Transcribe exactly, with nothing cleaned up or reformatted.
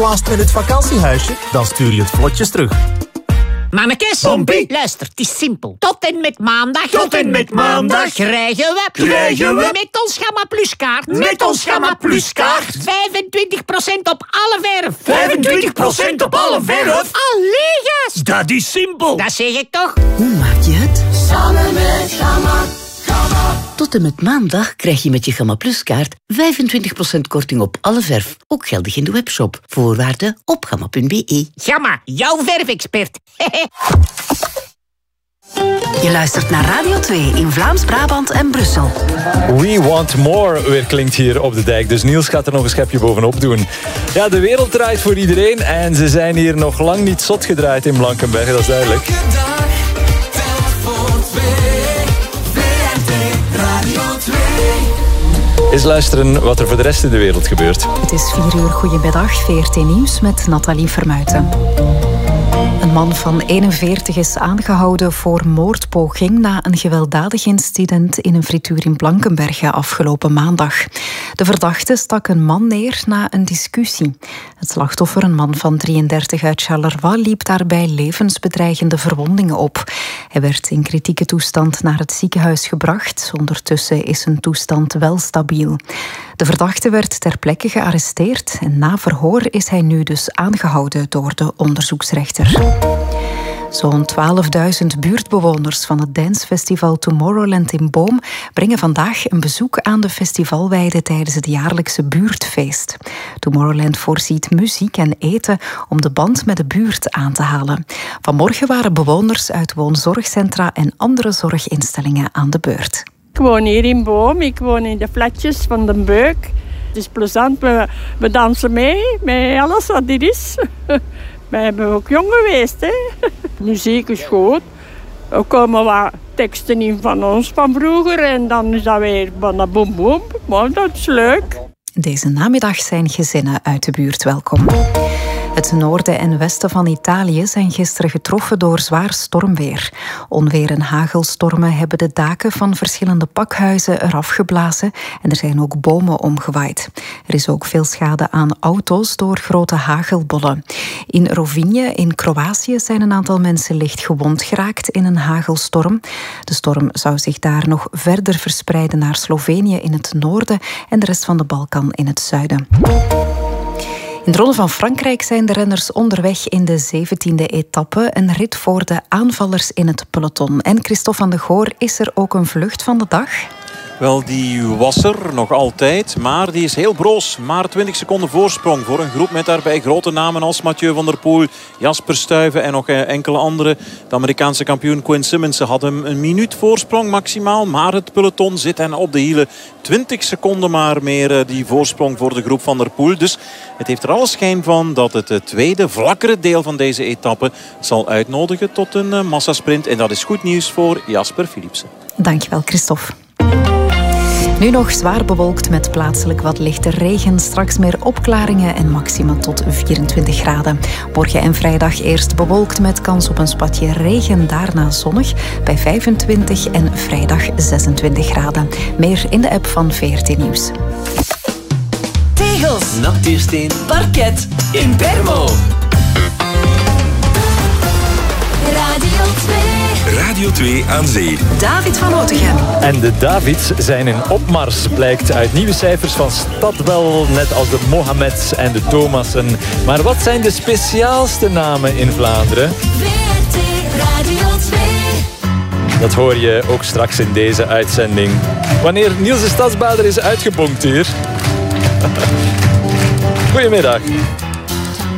last minute vakantiehuisje? Dan stuur je het vlotjes terug. Mannekes, Pompie. luister, het is simpel. Tot en met maandag. Tot en met maandag. Krijgen we. Krijgen we. Met ons Gamma Plus kaart. Met ons Gamma Plus kaart. vijfentwintig procent op alle verf. vijfentwintig procent op alle verf. Allee, gast. Dat is simpel. Dat zeg ik toch? Hoe maak je het? Samen met Gamma. Gamma. Tot en met maandag krijg je met je Gamma Plus kaart vijfentwintig procent korting op alle verf. Ook geldig in de webshop. Voorwaarden op gamma punt be. Gamma, jouw verfexpert. Je luistert naar Radio twee in Vlaams-Brabant en Brussel. We want more weer klinkt hier op de dijk. Dus Niels gaat er nog een schepje bovenop doen. Ja, de wereld draait voor iedereen. En ze zijn hier nog lang niet zot gedraaid in Blankenberge, dat is duidelijk. Eens luisteren wat er voor de rest in de wereld gebeurt. Het is vier uur, goedemiddag, V R T Nieuws met Nathalie Vermuijten. Een man van eenenveertig is aangehouden voor moordpoging na een gewelddadig incident in een frituur in Blankenberge afgelopen maandag. De verdachte stak een man neer na een discussie. Het slachtoffer, een man van drieëndertig uit Charleroi, liep daarbij levensbedreigende verwondingen op. Hij werd in kritieke toestand naar het ziekenhuis gebracht. Ondertussen is zijn toestand wel stabiel. De verdachte werd ter plekke gearresteerd en na verhoor is hij nu dus aangehouden door de onderzoeksrechter. Zo'n twaalfduizend buurtbewoners van het dancefestival Tomorrowland in Boom brengen vandaag een bezoek aan de festivalweide tijdens het jaarlijkse buurtfeest. Tomorrowland voorziet muziek en eten om de band met de buurt aan te halen. Vanmorgen waren bewoners uit woonzorgcentra en andere zorginstellingen aan de beurt. Ik woon hier in Boom, ik woon in de flatjes van de Beuk. Het is plezant, we, we dansen mee met alles wat er is. We hebben ook jong geweest, hè. Muziek is goed. Er komen wat teksten in van ons van vroeger en dan is dat weer van boem boem. Maar dat is leuk. Deze namiddag zijn gezinnen uit de buurt welkom. Het noorden en westen van Italië zijn gisteren getroffen door zwaar stormweer. Onweer en hagelstormen hebben de daken van verschillende pakhuizen eraf geblazen en er zijn ook bomen omgewaaid. Er is ook veel schade aan auto's door grote hagelbollen. In Rovinje in Kroatië zijn een aantal mensen licht gewond geraakt in een hagelstorm. De storm zou zich daar nog verder verspreiden naar Slovenië in het noorden en de rest van de Balkan in het zuiden. In de Ronde van Frankrijk zijn de renners onderweg in de zeventiende etappe. Een rit voor de aanvallers in het peloton. En Christophe van de Goor, is er ook een vlucht van de dag? Wel, die was er nog altijd, maar die is heel broos. Maar twintig seconden voorsprong voor een groep met daarbij grote namen als Mathieu van der Poel, Jasper Stuyven en nog enkele andere. De Amerikaanse kampioen Quinn Simmons had hem een minuut voorsprong maximaal, maar het peloton zit hen op de hielen. twintig seconden maar meer die voorsprong voor de groep van der Poel. Dus het heeft er alle schijn van dat het tweede, vlakkere deel van deze etappe zal uitnodigen tot een massasprint. En dat is goed nieuws voor Jasper Philipsen. Dankjewel, Christophe. Nu nog zwaar bewolkt met plaatselijk wat lichte regen. Straks meer opklaringen en maxima tot vierentwintig graden. Morgen en vrijdag eerst bewolkt met kans op een spatje regen. Daarna zonnig bij vijfentwintig en vrijdag zesentwintig graden. Meer in de app van V R T Nieuws. Tegels, natuursteen, parket, in Bermo. Radio twee. Radio twee aan zee. David van Otegem. En de Davids zijn in opmars, blijkt uit nieuwe cijfers van Stadwel, net als de Mohammeds en de Thomassen. Maar wat zijn de speciaalste namen in Vlaanderen? V R T Radio twee. Dat hoor je ook straks in deze uitzending. Wanneer Niels de Stadsbader is uitgebonkt hier. Goedemiddag.